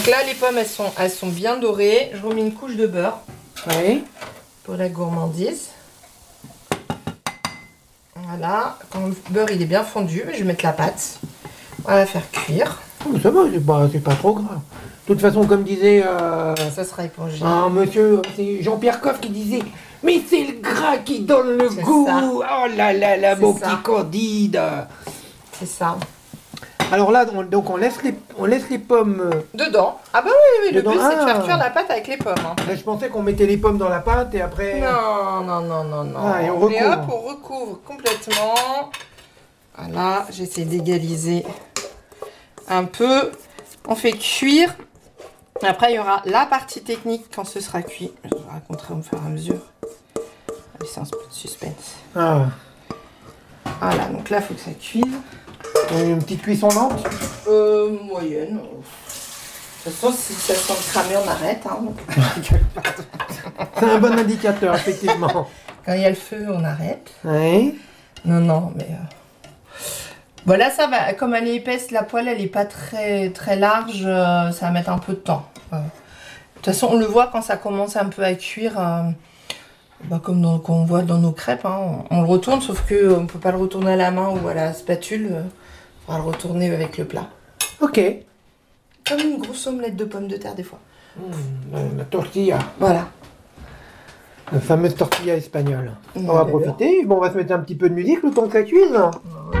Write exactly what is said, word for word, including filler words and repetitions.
Donc là, les pommes, elles sont, elles sont bien dorées. Je remets une couche de beurre. Oui. Pour la gourmandise. Voilà. Quand le beurre il est bien fondu, je vais mettre la pâte. On va la faire cuire. Oh, ça va, c'est pas, c'est pas trop grave. De toute façon, comme disait euh, Ça sera épongé. un monsieur, c'est Jean-Pierre Coff qui disait « Mais c'est le gras qui donne le goût ça. Oh là là là, C'est mon ça. petit Candide !» C'est ça. Alors là, on, donc on laisse les, on laisse les pommes... euh, Dedans. Ah bah oui, oui, le Dedans, but c'est de ah. faire cuire la pâte avec les pommes. hein. Là, je pensais qu'on mettait les pommes dans la pâte et après... Non, non, non, non, non. Ah, et on Et recouvre. hop, on recouvre complètement. Voilà, j'essaie d'égaliser un peu. On fait cuire. Après, il y aura la partie technique quand ce sera cuit. Je vous raconterai au fur et à mesure. Laissez un peu de suspense. Ah, Voilà, donc là, il faut que ça cuise. une petite cuisson lente. Euh, moyenne. De toute façon, si ça sent cramer, on arrête. Hein. C'est un bon indicateur, effectivement. Quand il y a le feu, on arrête. Oui. Non, non, mais... Euh... Bon, là, ça va. Comme elle est épaisse, la poêle, elle est pas très, très large. Euh, ça va mettre un peu de temps. Euh, De toute façon, on le voit quand ça commence un peu à cuire. Euh, bah, comme dans, qu'on voit dans nos crêpes. Hein. On, on le retourne, sauf qu'on ne peut pas le retourner à la main ou à la spatule. Il euh, faudra le retourner avec le plat. Ok. Comme une grosse omelette de pommes de terre, des fois. Mmh, la, la tortilla. Voilà. La fameuse tortilla espagnole. Mmh, On va d'accord. profiter. Bon, on va se mettre un petit peu de musique le temps que ça cuise. Ouais.